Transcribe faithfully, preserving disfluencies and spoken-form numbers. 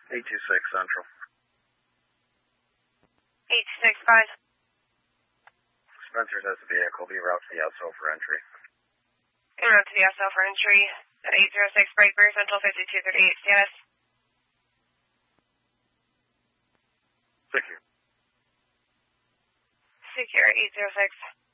eight two six Central. eight two six five. Spencer's has the vehicle. Be route to the S O for entry. En route to the S L for entry at eight zero six Breakbury Central fifty-two thirty-eight status. Secure. Secure eight zero six.